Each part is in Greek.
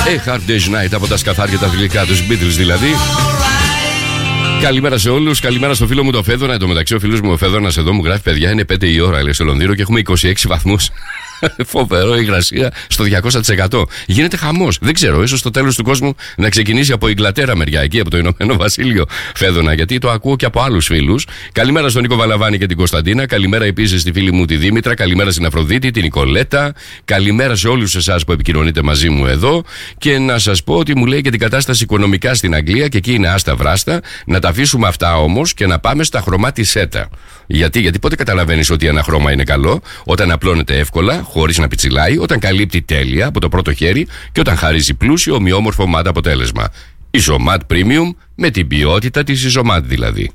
A Hard Day's Night από τα σκαθάρια τα γλυκά, τους Beatles δηλαδή. Καλημέρα σε όλους, καλημέρα στο φίλο μου το Φέδωνα. Εν τω μεταξύ, ο φίλος μου ο Φέδωνας εδώ μου γράφει: παιδιά, είναι 5 η ώρα, λέει, στο Λονδίνο και έχουμε 26 βαθμούς. Φοβερό, υγρασία στο 200%. Γίνεται χαμός. Δεν ξέρω, ίσως στο τέλος του κόσμου να ξεκινήσει από Ιγκλατέρα μεριά, εκεί από το Ηνωμένο Βασίλειο, Φέδωνα, γιατί το ακούω και από άλλους φίλους. Καλημέρα στον Νίκο Βαλαβάνη και την Κωνσταντίνα. Καλημέρα επίσης στη φίλη μου τη Δήμητρα. Καλημέρα στην Αφροδίτη, την Νικολέτα. Καλημέρα σε όλους εσάς που επικοινωνείτε μαζί μου εδώ. Και να σας πω ότι μου λέει και την κατάσταση οικονομικά στην Αγγλία και εκεί είναι άστα βράστα. Να τα αφήσουμε αυτά όμως και να πάμε στα χρώμα τη ΣΕΤΑ. Γιατί πότε καταλαβαίνεις ότι ένα χρώμα είναι καλό? Όταν απλώνεται εύκολα, χωρίς να πιτσιλάει, όταν καλύπτει τέλεια από το πρώτο χέρι και όταν χαρίζει πλούσιο, ομοιόμορφο ματ αποτέλεσμα. Ιζωμάτ Premium με την ποιότητα της Ιζωμάτ δηλαδή.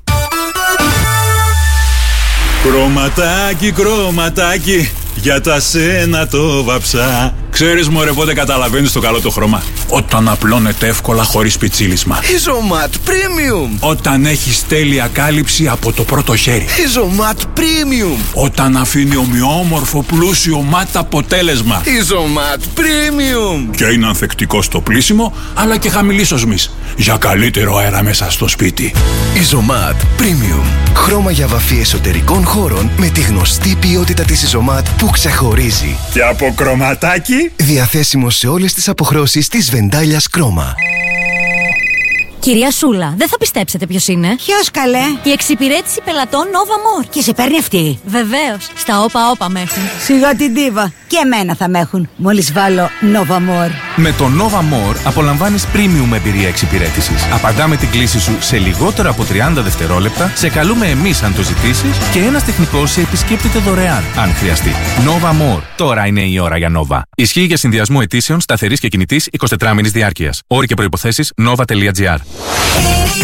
Χρωματάκι, χρωματάκι, για τα σένα το βαψά. Ξέρεις μωρέ πότε καταλαβαίνεις το καλό το χρώμα? Όταν απλώνεται εύκολα χωρίς πιτσίλισμα. Ιζωμάτ Premium. Όταν έχεις τέλεια κάλυψη από το πρώτο χέρι. Ιζωμάτ Premium. Όταν αφήνει ομοιόμορφο πλούσιο ματ αποτέλεσμα. Ιζωμάτ Premium. Και είναι ανθεκτικό στο πλύσιμο αλλά και χαμηλής οσμής, για καλύτερο αέρα μέσα στο σπίτι. Ιζωμάτ Premium. Χρώμα για βαφή εσωτερικών χώρων με τη γνωστή ποιότητα της Ιζωμάτ που ξεχωρίζει. Και από κρωματάκι, διαθέσιμο σε όλες τις αποχρώσεις της Βεντάλιας Κρόμα. Κυρία Σούλα, δεν θα πιστέψετε ποιος είναι. Ποιος καλέ? Η εξυπηρέτηση πελατών Nova More. Και σε παίρνει αυτή? Βεβαίως, στα όπα με έχουν. Σιγά την ντίβα. Και εμένα θα με έχουν, μόλις βάλω Nova More. Με το Nova More απολαμβάνεις premium εμπειρία εξυπηρέτησης. Απαντάμε την κλήση σου σε λιγότερο από 30 δευτερόλεπτα, σε καλούμε εμείς αν το ζητήσεις και ένας τεχνικός σε επισκέπτεται δωρεάν, αν χρειαστεί. Nova More. Τώρα είναι η ώρα για Nova. Ισχύει για συνδυασμό αιτήσεων σταθερής και κινητής 24 μήνης διάρκειας. Όροι και προϋποθέσεις nova.gr.